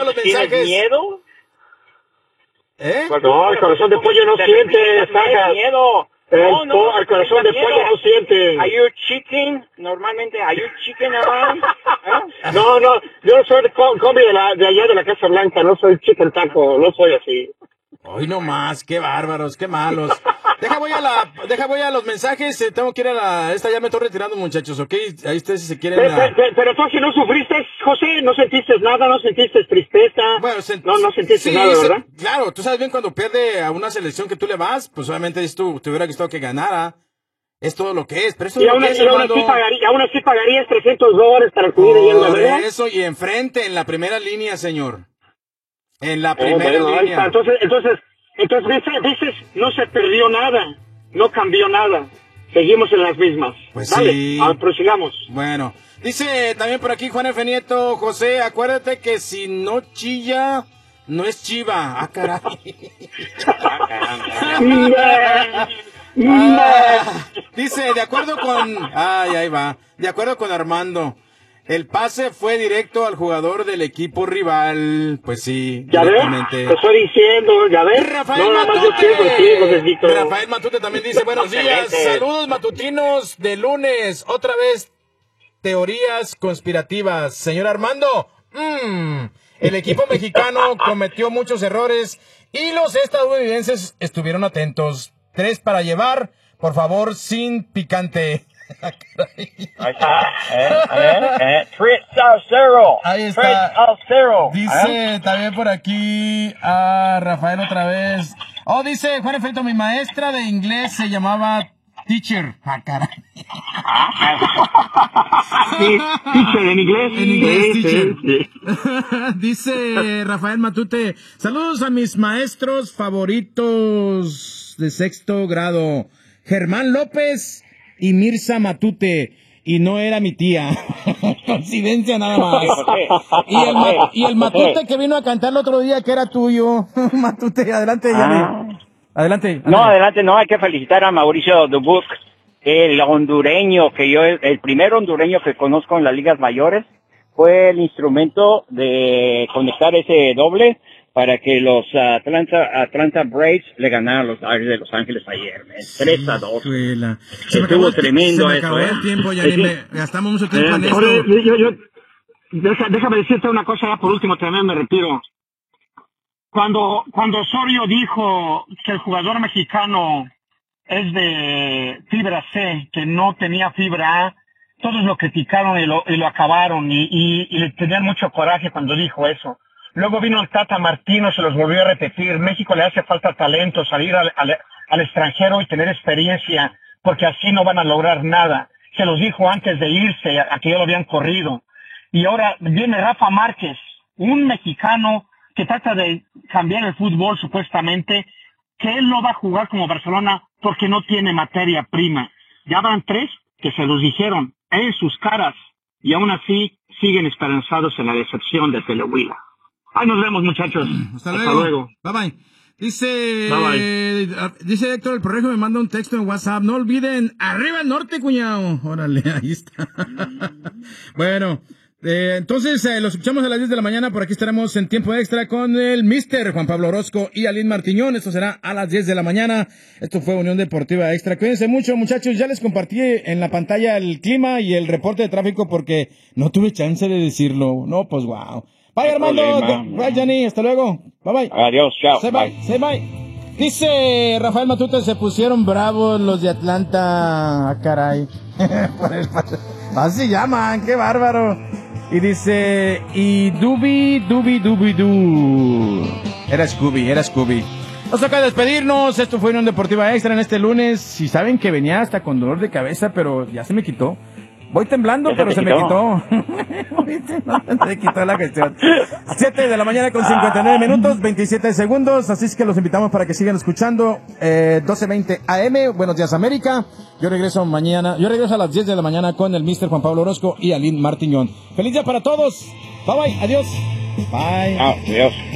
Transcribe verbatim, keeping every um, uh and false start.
los mensajes. ¿Tienes miedo? ¿Eh? No, el corazón de pollo no siente, Saga. miedo. El, No, no, el corazón de pollo no siente. Are you chicken? Normalmente, are you chicken around? ¿Eh? No, no, yo no soy combi de, la, de allá de la Casa Blanca, no soy chicken taco, no soy así. Hoy no más, qué bárbaros, qué malos. Deja voy a la, deja voy a los mensajes, eh, tengo que ir a la, esta ya me estoy retirando, muchachos, ¿ok? Ahí ustedes si se quieren. Pero, La... pero, pero tú si no sufriste, José, no sentiste nada, no sentiste tristeza, bueno, sent... no, no sentiste sí, nada, se... ¿verdad? Claro, tú sabes bien cuando pierde a una selección que tú le vas, pues obviamente dices tú, te hubiera gustado que ganara. Es todo lo que es, pero eso y es aún, lo que es, y aún así pagaría, aún así pagarías trescientos dólares para acudir a la verdad. Eso, y enfrente, en la primera línea, señor. En la Eh, primera bueno, línea. Entonces, entonces, entonces dices, dices, no se perdió nada, no cambió nada. Seguimos en las mismas. Pues Dale, sí. a, prosigamos. Bueno, dice también por aquí Juan F. Nieto, José, acuérdate que si no chilla, no es chiva. Ah, caray. Ah, dice, de acuerdo con... Ay, ahí va. De acuerdo con Armando, el pase fue directo al jugador del equipo rival. Pues sí, ¿Ya ves? Te estoy diciendo, ¿ya ves? Rafael no, Matute. Yo quiero, quiero, necesito. Rafael Matute también dice, buenos días, saludos matutinos de lunes. Otra vez, teorías conspirativas. Señor Armando, mmm, el equipo mexicano cometió muchos errores y los estadounidenses estuvieron atentos. Tres para llevar, por favor, sin picante. Ahí está. Eh, eh, eh. Trit al cero. Ahí está. Trit al cero. Dice ¿Eh? también por aquí a Rafael otra vez. Oh, dice Juan Efecto, mi maestra de inglés se llamaba Teacher. Ah, caray. Sí, teacher en inglés. En inglés, sí, teacher. Sí, sí. Dice Rafael Matute, saludos a mis maestros favoritos de sexto grado, Germán López y Mirza Matute, y no era mi tía. Coincidencia nada más. Y el, ma- y el Matute que vino a cantar el otro día que era tuyo. Matute, adelante, Yanni. Ah. Adelante, adelante. No, adelante, no, hay que felicitar a Mauricio Dubuc, el hondureño, que yo, el primer hondureño que conozco en las ligas mayores, fue el instrumento de conectar ese doble para que los Atlanta, Atlanta Braves le ganaran a los Dodgers de Los Ángeles ayer, tres a dos. Escuela. Estuvo tremendo se me eso, acabó ¿eh? el tiempo, Yanni, Sí. me gastamos mucho tiempo en Eh, esto. oye, yo, yo, deja- déjame decirte una cosa ya por último, también me retiro. Cuando, cuando Osorio dijo que el jugador mexicano es de fibra C, que no tenía fibra A, todos lo criticaron y lo, y lo acabaron y, y, y le tenían mucho coraje cuando dijo eso. Luego vino el Tata Martino, se los volvió a repetir. México le hace falta talento, salir al, al, al extranjero y tener experiencia, porque así no van a lograr nada. Se los dijo antes de irse, a, a que ya lo habían corrido. Y ahora viene Rafa Márquez, un mexicano que trata de cambiar el fútbol supuestamente, que él no va a jugar como Barcelona porque no tiene materia prima. Ya van tres que se los dijeron en sus caras y aún así siguen esperanzados en la decepción de Telehuila. Ahí nos vemos, muchachos. Hasta, Hasta luego. luego. Bye bye. Dice, Bye eh, dice Héctor el Porrejo, me manda un texto en WhatsApp. No olviden, arriba el norte, cuñado. Órale, ahí está. Bueno, eh, entonces eh, los escuchamos a las diez de la mañana. Por aquí estaremos en tiempo extra con el mister Juan Pablo Orozco y Aline Martiñón. Esto será a las diez de la mañana. Esto fue Unión Deportiva Extra. Cuídense mucho, muchachos. Ya les compartí en la pantalla el clima y el reporte de tráfico porque no tuve chance de decirlo. No, pues wow. Bye, Armando. Bye, Jenny. Hasta luego. Bye, bye. Adiós, chao. Say bye. Say bye. Dice Rafael Matute, se pusieron bravos los de Atlanta. Ah, caray. Así llaman, qué bárbaro. Y dice, y Dubi, Dubi, Dubi, Du. Era Scooby, era Scooby. Nos toca despedirnos. Esto fue Unión Deportiva Extra en este lunes. Y saben que venía hasta con dolor de cabeza, pero ya se me quitó. Voy temblando, pero se me quitó. Se me quitó la cuestión. siete de la mañana con cincuenta y nueve minutos, veintisiete segundos. Así es que los invitamos para que sigan escuchando. Eh, doce veinte A M. Buenos días, América. Yo regreso mañana. Yo regreso a las diez de la mañana con el mister Juan Pablo Orozco y Aline Martiñón. Feliz día para todos. Bye bye. Adiós. Bye. Adiós.